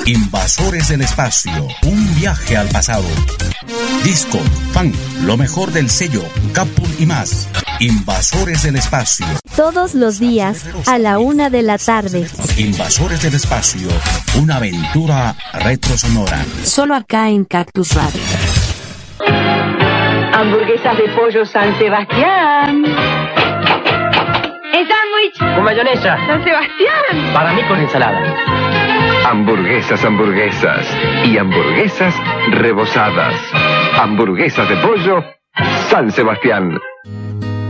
Invasores del espacio, un viaje al pasado. Disco, funk, lo mejor del sello, Capul y más. Invasores del espacio. Todos los días, a la 1 de la tarde. Invasores del espacio, una aventura retrosonora. Solo acá en Cactus Radio. Hamburguesas de pollo San Sebastián. El sándwich. Con mayonesa. San Sebastián. Para mí con ensalada. Hamburguesas y hamburguesas rebozadas. Hamburguesas de pollo San Sebastián.